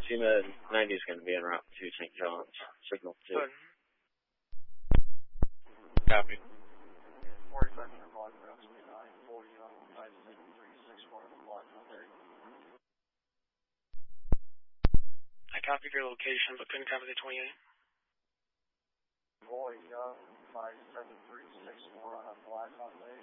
SEMA 90 is going to be en route to St. John's, signal 2. Good. Copy. 45 minute block, 40, 96, I copied your location, but couldn't copy the 28. Boy, 57364 on a black Monday.